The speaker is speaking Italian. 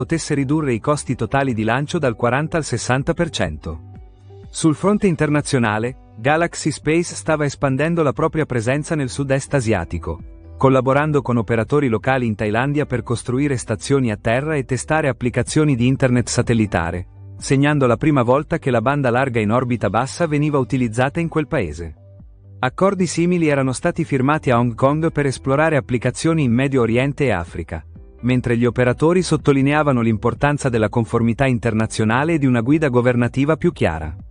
potesse ridurre i costi totali di lancio dal 40 al 60%. Sul fronte internazionale, Galaxy Space stava espandendo la propria presenza nel sud-est asiatico, collaborando con operatori locali in Thailandia per costruire stazioni a terra e testare applicazioni di internet satellitare, segnando la prima volta che la banda larga in orbita bassa veniva utilizzata in quel paese. Accordi simili erano stati firmati a Hong Kong per esplorare applicazioni in Medio Oriente e Africa, mentre gli operatori sottolineavano l'importanza della conformità internazionale e di una guida governativa più chiara.